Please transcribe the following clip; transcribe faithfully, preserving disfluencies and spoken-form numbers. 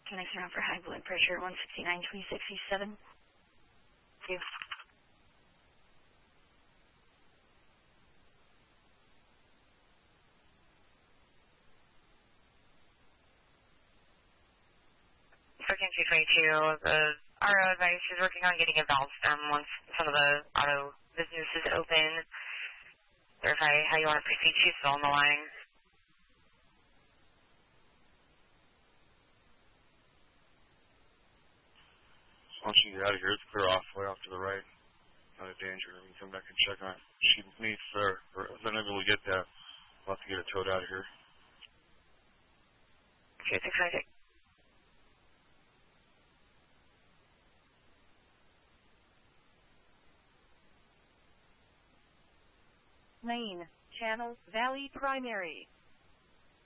Connects around for high blood pressure, one sixty-nine twenty-six E seven. Thank you. For King two twenty-two, the R O advice is working on getting a valve stem once some of the auto business is open. Verify how you want to proceed. She's still on the line. Once you get out of here, it's clear off, way off to the right. Not a danger. We can come back and check on it. She needs there. Or if they're not able to get that, we'll have to get it towed out of here. two six five six. Lane, Channel, Valley Primary.